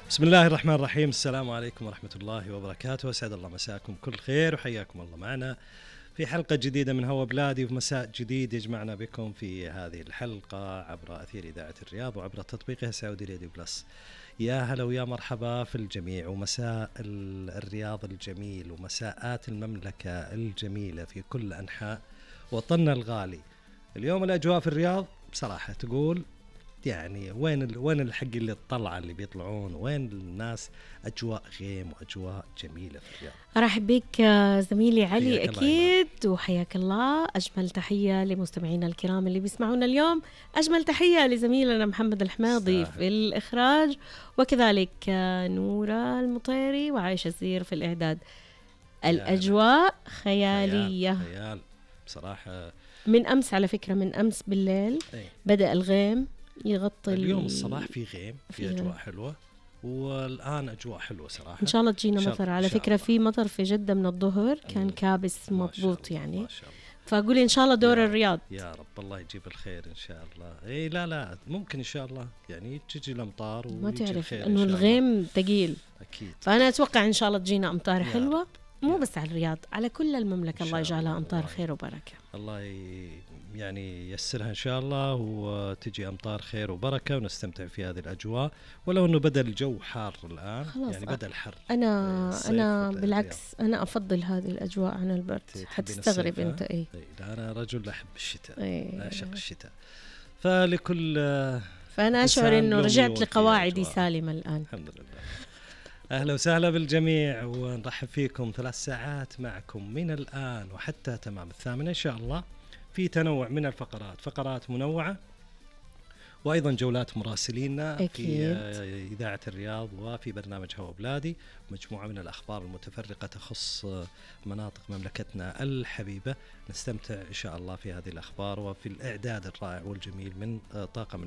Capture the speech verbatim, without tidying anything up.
بسم الله الرحمن الرحيم. السلام عليكم ورحمة الله وبركاته. أسعد الله مساكم كل خير وحياكم الله معنا في حلقة جديدة من هوا بلادي، وفي مساء جديد يجمعنا بكم في هذه الحلقة عبر أثير إذاعة الرياض وعبر تطبيقها سعودي راديو بلس. يا هلا ويا مرحبا في الجميع، ومساء الرياض الجميل ومساءات المملكة الجميلة في كل أنحاء وطننا الغالي. اليوم الأجواء في الرياض بصراحة تقول يعني وين ال... وين الحق اللي الطلعة اللي بيطلعون، وين الناس؟ أجواء غيم وأجواء جميلة في الرياض. أرحب بك زميلي علي أكيد، وحياك الله. أجمل تحية لمستمعينا الكرام اللي بيسمعونا اليوم، أجمل تحية لزميلنا محمد الحماضي في الإخراج، وكذلك نورة المطيري وعايشة الزير في الإعداد. الأجواء خيالية خيال. خيال بصراحة. من أمس على فكرة، من أمس بالليل أي. بدأ الغيم يغطي اليوم الصباح في غيم، في, في أجواء حلوة، والآن أجواء حلوة صراحة. إن شاء الله تجينا مطر. على فكرة في مطر في جدة من الظهر، كان كابس مضبوط يعني، ما شاء الله. فأقول إن شاء الله دور يا الرياض يا رب الله يجيب الخير إن شاء الله. إيه لا لا ممكن إن شاء الله يعني تجي الأمطار ما ويجي تعرف الخير إنه الغيم ثقيل، أكيد. فأنا أتوقع إن شاء الله تجينا أمطار حلوة، رب. مو بس على الرياض، على كل المملكة. الله يجعلها أمطار الله خير وبركة. الله يعني يسرها إن شاء الله، وتجي أمطار خير وبركة ونستمتع في هذه الأجواء. ولو إنه بدأ الجو حار الآن، يعني بدأ الحر. أنا أنا بالعكس أنا أفضل هذه الأجواء عن البرد. حتستغرب أنت. إيه أنا رجل أحب الشتاء، إيه. أعشق الشتاء. فلكل فأنا أشعر إنه رجعت لقواعدي سالمة الآن الحمد لله. أهلا وسهلا بالجميع، ونرحب فيكم ثلاث ساعات معكم من الآن وحتى تمام الثامنة إن شاء الله، في تنوع من الفقرات، فقرات منوعة، وأيضا جولات مراسلينا أكيد. في إذاعة الرياض وفي برنامج هوا بلادي، مجموعة من الأخبار المتفرقة تخص مناطق مملكتنا الحبيبة. نستمتع إن شاء الله في هذه الأخبار وفي الإعداد الرائع والجميل من طاقم